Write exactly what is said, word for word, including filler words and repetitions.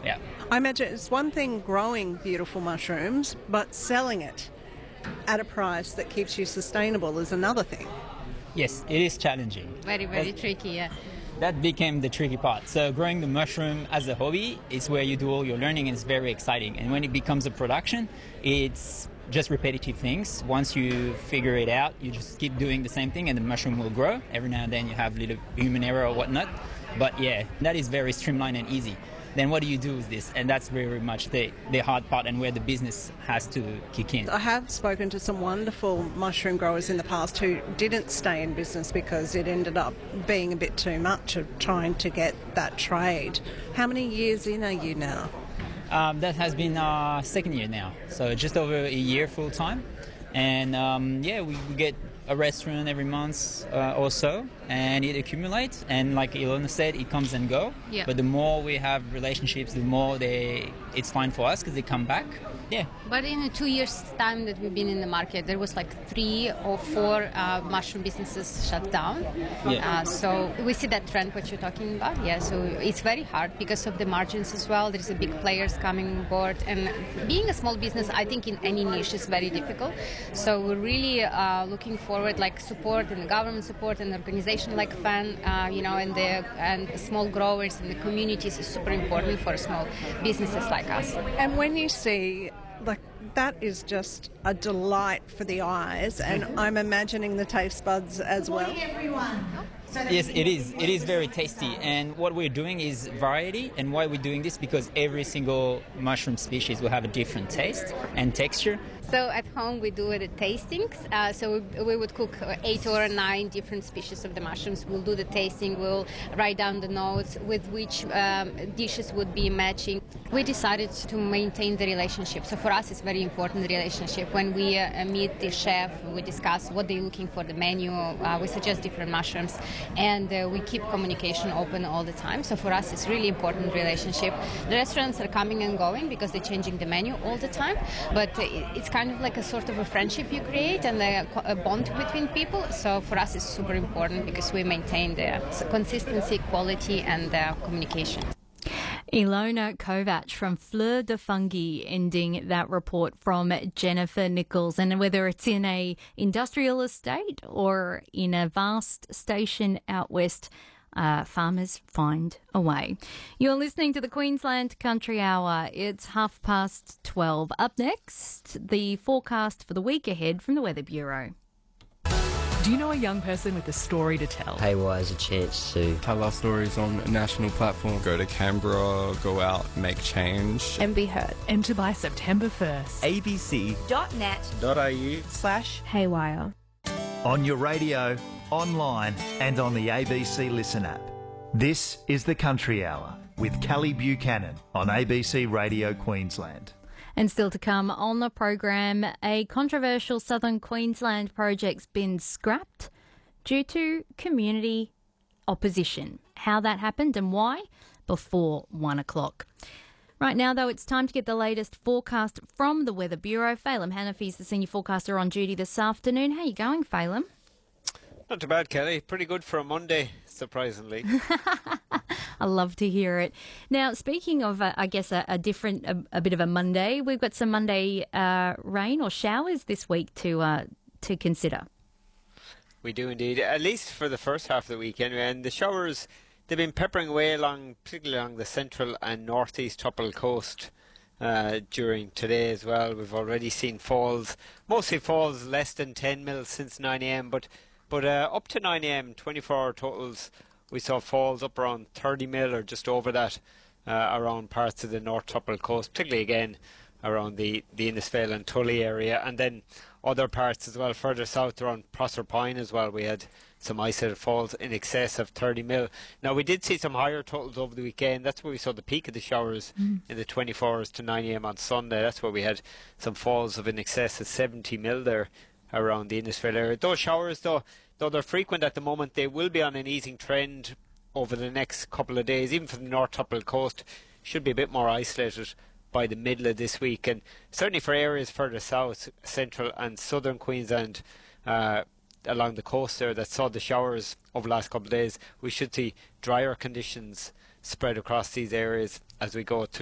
Yeah. I imagine it's one thing growing beautiful mushrooms, but selling it at a price that keeps you sustainable is another thing. Yes, it is challenging. Very, very That's, tricky, yeah. That became the tricky part. So growing the mushroom as a hobby is where you do all your learning, and it's very exciting. And when it becomes a production, it's just repetitive things. Once you figure it out, you just keep doing the same thing and the mushroom will grow. Every now and then you have little human error or whatnot. But yeah, that is very streamlined and easy. Then what do you do with this? And that's very much the, the hard part and where the business has to kick in. I have spoken to some wonderful mushroom growers in the past who didn't stay in business because it ended up being a bit too much of trying to get that trade. How many years in are you now? Um, that has been our second year now, so just over a year full time. And um, yeah, we, we get a restaurant every month uh, or so, and it accumulates. And like Ilona said, it comes and go. Yeah. But the more we have relationships, the more they it's fine for us because they come back. Yeah. But in the two years' time that we've been in the market, there was like three or four uh, mushroom businesses shut down. Yeah. Uh, so we see that trend, what you're talking about. Yeah, so it's very hard because of the margins as well. There's a big players coming on board. And being a small business, I think in any niche is very difficult. So we're really uh, looking forward, like support and the government support and organization like F A N, uh, you know, and the and small growers and the communities is super important for small businesses like us. And when you see, like, that is just a delight for the eyes, and I'm imagining the taste buds as well. Yes, it is. It is very tasty. And what we're doing is variety. And why we're doing this? Because every single mushroom species will have a different taste and texture. So at home we do the tastings. Uh, so we, we would cook eight or nine different species of the mushrooms. We'll do the tasting. We'll write down the notes with which um, dishes would be matching. We decided to maintain the relationship. So for us it's very important, the relationship. When we uh, meet the chef, we discuss what they're looking for, the menu. Uh, we suggest different mushrooms. And uh, we keep communication open all the time. So for us it's really important relationship. The restaurants are coming and going because they're changing the menu all the time. But uh, it's kind of like a sort of a friendship you create and a, a bond between people. So for us it's super important because we maintain the consistency, quality and uh, communication. Ilona Kovac from Fleur de Fungi ending that report from Jennifer Nichols. And whether it's in a industrial estate or in a vast station out west, Uh, farmers find a way. You're listening to the Queensland Country Hour. It's half past twelve. Up next, the forecast for the week ahead from the Weather Bureau. Do you know a young person with a story to tell? Haywire is a chance to tell our stories on a national platform. Go to Canberra, go out, make change. And be heard. Enter by September first. A B C dot net dot A U slash Haywire. On your radio, online and on the A B C Listen app. This is the Country Hour with Callie Buchanan on A B C Radio Queensland. And still to come on the program, a controversial Southern Queensland project's been scrapped due to community opposition. How that happened and why? Before one o'clock. Right now, though, it's time to get the latest forecast from the Weather Bureau. Phelim Hanafi is the senior forecaster on duty this afternoon. How are you going, Phelim? Not too bad, Kelly. Pretty good for a Monday, surprisingly. I love to hear it. Now, speaking of, uh, I guess, a, a different, a, a bit of a Monday, we've got some Monday uh, rain or showers this week to uh, to consider. We do indeed, at least for the first half of the week anyway. And the showers, they've been peppering away along, particularly along the central and northeast tropical coast uh, during today as well. We've already seen falls, mostly falls less than ten mils since nine a m, but But uh, up to nine a m, twenty-four hour totals, we saw falls up around thirty mil or just over that uh, around parts of the North Tropical Coast, particularly again around the, the Innisfail and Tully area, and then other parts as well, further south around Proserpine as well. We had some isolated falls in excess of thirty mil. Now, we did see some higher totals over the weekend. That's where we saw the peak of the showers mm. in the twenty-four hours to nine a m on Sunday. That's where we had some falls of in excess of seventy mil there around the Innisfail area. Those showers, though, though they're frequent at the moment, they will be on an easing trend over the next couple of days. Even for the North Tropical Coast, should be a bit more isolated by the middle of this week. And certainly for areas further south, central and southern Queensland, uh, along the coast there, that saw the showers over the last couple of days, we should see drier conditions spread across these areas as we go through